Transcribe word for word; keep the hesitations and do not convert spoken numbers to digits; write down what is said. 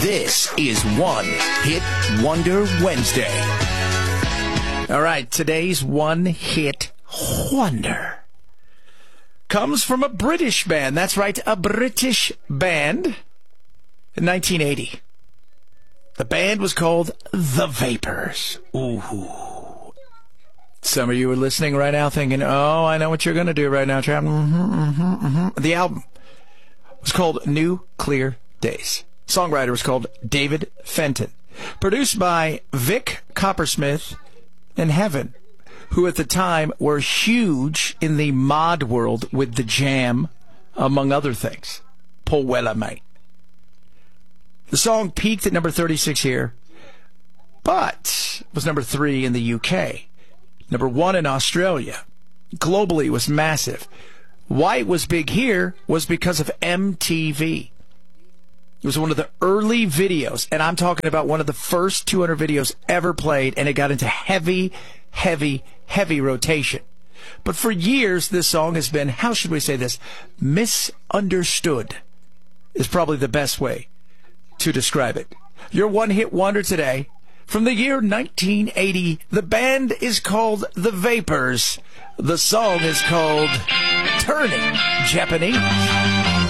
This is One Hit Wonder Wednesday. All right, today's One Hit Wonder comes from a British band. That's right, a British band in nineteen eighty. The band was called The Vapors. Ooh. Some of you are listening right now thinking, oh, I know what you're going to do right now, Trav. Mm-hmm, mm-hmm, mm-hmm. The album was called New Clear Days. Songwriter was called David Fenton. Produced by Vic Coppersmith and Heaven, who at the time were huge in the mod world with The Jam, among other things. Powella, mate. The song peaked at number thirty-six here, but was number three in the U K. Number one in Australia. Globally, it was massive. Why it was big here was because of M T V. It was one of the early videos, and I'm talking about one of the first two hundred videos ever played, and it got into heavy, heavy, heavy rotation. But for years, this song has been, how should we say this, misunderstood is probably the best way to describe it. Your one-hit wonder today, from the year nineteen eighty, the band is called The Vapors. The song is called Turning Japanese.